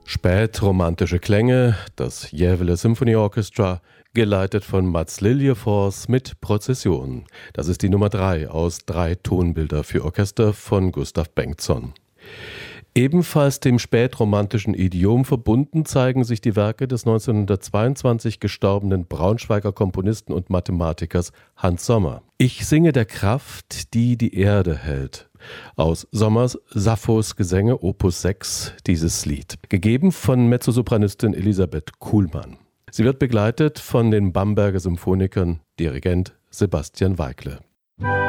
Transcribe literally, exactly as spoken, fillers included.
Spätromantische Klänge, das Gävle Symphony Orchestra, geleitet von Mats Liljefors mit Prozession. Das ist die Nummer drei aus drei Tonbilder für Orchester von Gustav Bengtsson. Ebenfalls dem spätromantischen Idiom verbunden zeigen sich die Werke des neunzehnhundertzweiundzwanzig gestorbenen Braunschweiger Komponisten und Mathematikers Hans Sommer. Ich singe der Kraft, die die Erde hält. Aus Sommers Sapphos Gesänge Opus sechs dieses Lied, gegeben von Mezzosopranistin Elisabeth Kuhlmann. Sie wird begleitet von den Bamberger Symphonikern, Dirigent Sebastian Weigle.